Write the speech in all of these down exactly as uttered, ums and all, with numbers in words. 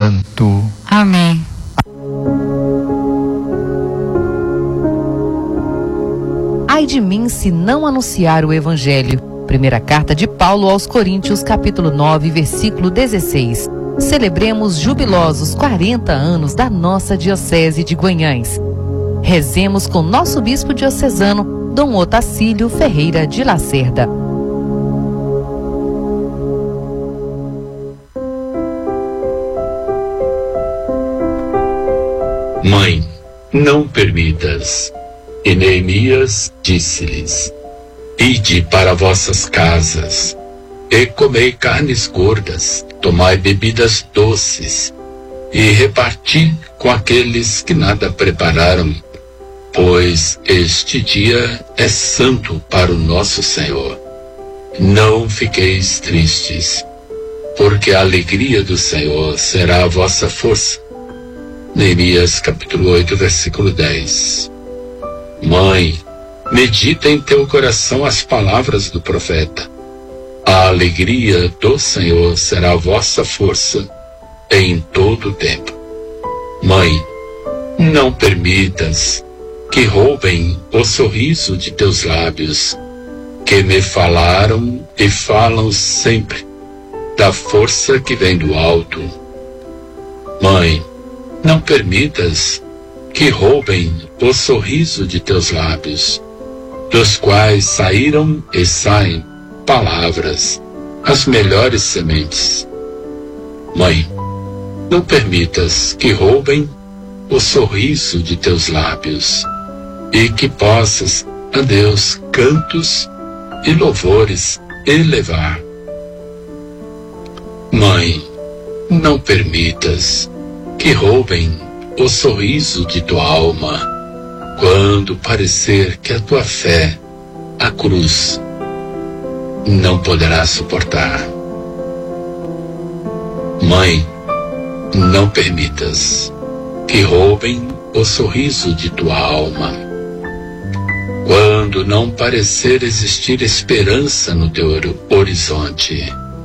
Santo. Amém. Ai de mim se não anunciar o Evangelho. Primeira carta de Paulo aos Coríntios, capítulo nove, versículo dezesseis. Celebremos jubilosos quarenta anos da nossa Diocese de Guanhães. Rezemos com nosso bispo diocesano, Dom Otacílio Ferreira de Lacerda. Mãe, não permitas. E Neemias disse-lhes: Ide para vossas casas, e comei carnes gordas, tomai bebidas doces, e reparti com aqueles que nada prepararam, pois este dia é santo para o nosso Senhor. Não fiqueis tristes, porque a alegria do Senhor será a vossa força. Neemias capítulo oito, versículo dez. Mãe, medita em teu coração as palavras do profeta. A alegria do Senhor será a vossa força em todo o tempo. Mãe, não permitas que roubem o sorriso de teus lábios, que me falaram e falam sempre da força que vem do alto. Mãe, não permitas que roubem o sorriso de teus lábios, dos quais saíram e saem palavras, as melhores sementes. Mãe, não permitas que roubem o sorriso de teus lábios, e que possas a Deus cantos e louvores elevar. Mãe, não permitas que roubem o sorriso de tua alma, quando parecer que a tua fé, a cruz, não poderá suportar. Mãe, não permitas que roubem o sorriso de tua alma, quando não parecer existir esperança no teu horizonte.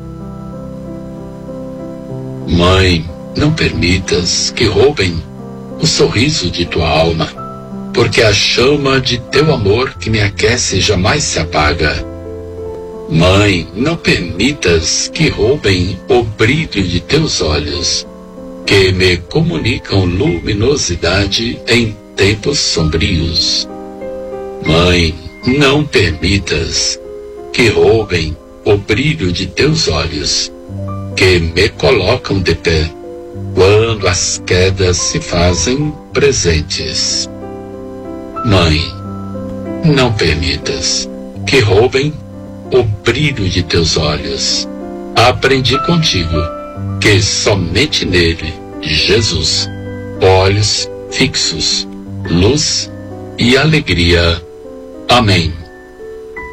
Mãe, não permitas que roubem o sorriso de tua alma, porque a chama de teu amor que me aquece jamais se apaga. Mãe, não permitas que roubem o brilho de teus olhos, que me comunicam luminosidade em tempos sombrios. Mãe, não permitas que roubem o brilho de teus olhos, que me colocam de pé quando as quedas se fazem presentes. Mãe, não permitas que roubem o brilho de teus olhos. Aprendi contigo que somente nele, Jesus, olhos fixos, luz e alegria. Amém.